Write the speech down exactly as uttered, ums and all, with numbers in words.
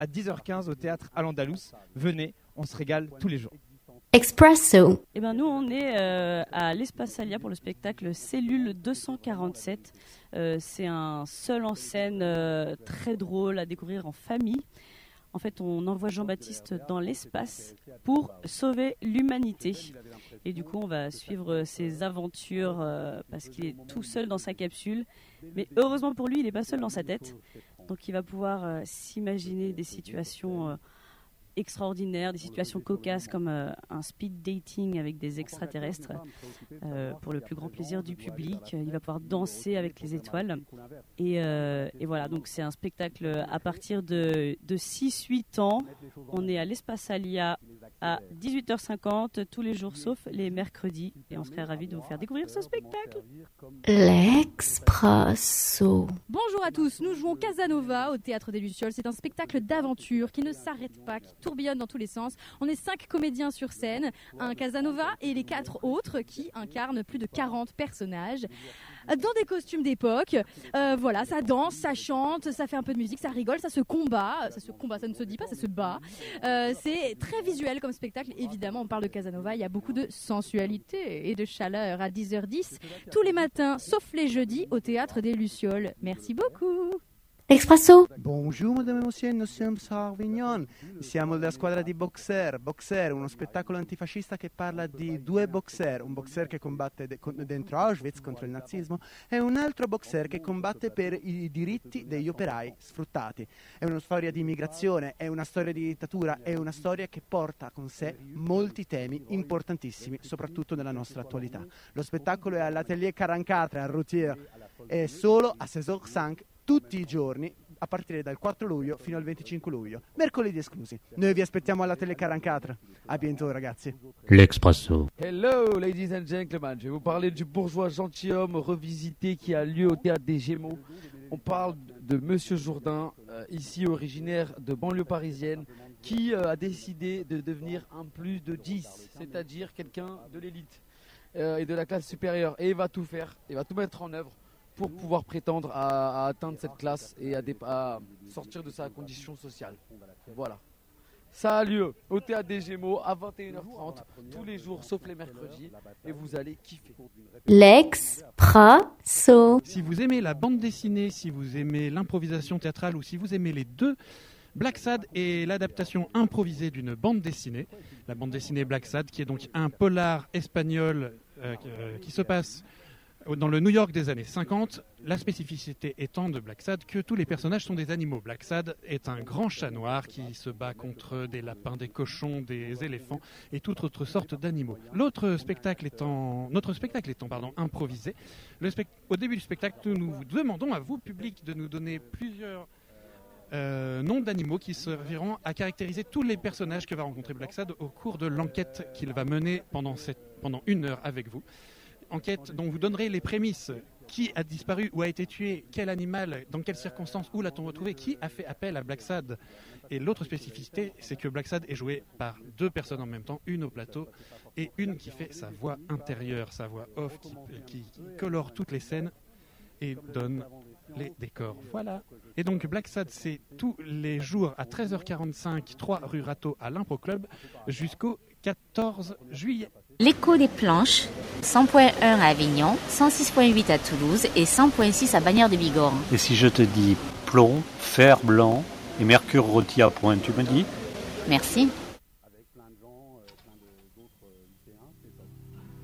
à dix heures quinze au théâtre Al-Andalus. Venez, on se régale tous les jours. Expresso. Eh ben nous, on est euh, à l'Espace Alia pour le spectacle Cellule deux cent quarante-sept. Euh, c'est un seul en scène euh, très drôle à découvrir en famille. En fait, on envoie Jean-Baptiste dans l'espace pour sauver l'humanité. Et du coup, on va suivre ses aventures euh, parce qu'il est tout seul dans sa capsule. Mais heureusement pour lui, il n'est pas seul dans sa tête. Donc il va pouvoir euh, s'imaginer des situations euh, extraordinaires, des situations cocasses comme euh, un speed dating avec des extraterrestres euh, pour le plus grand plaisir du public. Il va pouvoir danser avec les étoiles. Et, euh, et voilà, donc c'est un spectacle à partir de, de six huit ans. On est à l'Espace Alia à dix-huit heures cinquante tous les jours sauf les mercredis. Et on serait ravis de vous faire découvrir ce spectacle. L'Expresso. Bonjour à tous, nous jouons Casanova au Théâtre des Lucioles. C'est un spectacle d'aventure qui ne s'arrête pas, qui tourbillonne dans tous les sens. On est cinq comédiens sur scène, un Casanova et les quatre autres qui incarnent plus de quarante personnages dans des costumes d'époque. Euh, voilà, ça danse, ça chante, ça fait un peu de musique, ça rigole, ça se combat. Ça se combat, ça ne se dit pas, ça se bat. Euh, c'est très visuel comme spectacle. Évidemment, on parle de Casanova, il y a beaucoup de sensualité et de chaleur à dix heures dix tous les matins, sauf les jeudis au Théâtre des Lucioles. Merci beaucoup. Expresso. Bonjour madame et monsieur, nous sommes a Avignon. Siamo della squadra di Boxer. Boxer, uno spettacolo antifascista che parla di due boxer, un boxer che combatte de- dentro Auschwitz contro il nazismo e un altro boxer che combatte per i diritti degli operai sfruttati. È una storia di immigrazione, è una storia di dittatura, è una storia che porta con sé molti temi importantissimi, soprattutto nella nostra attualità. Lo spettacolo è all'Atelier quarantaquattro a Routier e solo a seize heures cinq tutti i giorni a partire dal quattro luglio fino al venticinque luglio, mercoledì esclusi. Noi vi aspettiamo alla Tele quarantaquattro. A bientôt ragazzi. L'Expresso. Hello ladies and gentlemen, je vais vous parler du bourgeois gentilhomme revisité qui a lieu au Théâtre des Gémeaux. On parle de Monsieur Jourdain, euh, ici originaire de banlieue parisienne, qui euh, a décidé de devenir un plus de dix, c'est-à-dire quelqu'un de l'élite euh, et de la classe supérieure. Et il va tout faire, il va tout mettre en œuvre pour pouvoir prétendre à, à atteindre cette classe et à, dé- à sortir de sa condition sociale. Voilà. Ça a lieu au Théâtre des Gémeaux à vingt et une heures trente, tous les jours sauf les mercredis, et vous allez kiffer. L'Expresso. Si vous aimez la bande dessinée, si vous aimez l'improvisation théâtrale ou si vous aimez les deux, Black Sad est l'adaptation improvisée d'une bande dessinée. La bande dessinée Black Sad qui est donc un polar espagnol euh, euh, qui se passe dans le New York des années cinquante, la spécificité étant de Black Sad que tous les personnages sont des animaux. Black Sad est un grand chat noir qui se bat contre des lapins, des cochons, des éléphants et toute autre sorte d'animaux. L'autre spectacle étant, notre spectacle étant pardon, improvisé, le spect- au début du spectacle, nous vous demandons à vous, public, de nous donner plusieurs euh, noms d'animaux qui serviront à caractériser tous les personnages que va rencontrer Black Sad au cours de l'enquête qu'il va mener pendant, cette, pendant une heure avec vous. Enquête dont vous donnerez les prémices. Qui a disparu ou a été tué, quel animal, dans quelles circonstances, où l'a-t-on retrouvé, qui a fait appel à Black Sad. Et l'autre spécificité, c'est que Black Sad est joué par deux personnes en même temps, une au plateau et une qui fait sa voix intérieure, sa voix off, qui, qui, qui colore toutes les scènes et donne les décors. Voilà. Et donc Black Sad, c'est tous les jours à treize heures quarante-cinq, trois rue Rateau à l'Impro Club, jusqu'au quatorze juillet. L'écho des planches, cent point un à Avignon, cent six point huit à Toulouse et cent point six à Bagnères de Bigorre. Et si je te dis plomb, fer blanc et mercure rôti à point, tu me dis? Merci.